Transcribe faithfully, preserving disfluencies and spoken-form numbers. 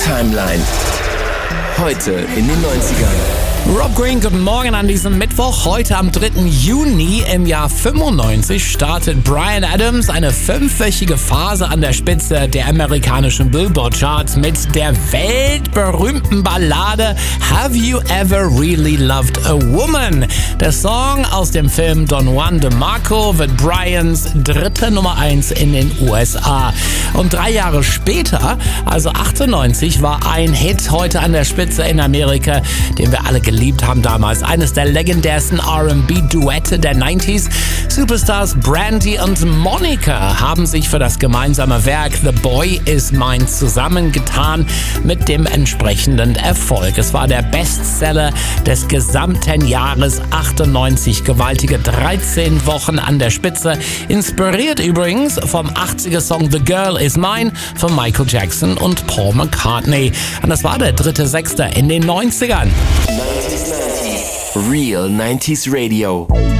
Timeline. Heute in den neunzigern. Rob Green, guten Morgen an diesem Mittwoch. Heute am dritten Juni im Jahr fünfundneunzig startet Bryan Adams eine fünfwöchige Phase an der Spitze der amerikanischen Billboard-Charts mit der weltberühmten Ballade Have You Ever Really Loved a Woman? Der Song aus dem Film Don Juan de Marco wird Bryans dritte Nummer eins in den U S A. Und drei Jahre später, also achtundneunzig, war ein Hit heute an der Spitze in Amerika, den wir alle geliebt haben damals. Eines der legendärsten R and B-Duette der neunziger. Superstars Brandy und Monica haben sich für das gemeinsame Werk The Boy Is Mine zusammengetan mit dem entsprechenden Erfolg. Es war der Bestseller des gesamten Jahres achtundneunzig. Gewaltige dreizehn Wochen an der Spitze. Inspiriert übrigens vom achtziger-Song The Girl Is Mine von Michael Jackson und Paul McCartney. Und das war der dritte Sechster in den neunzigern. Real nineties Radio.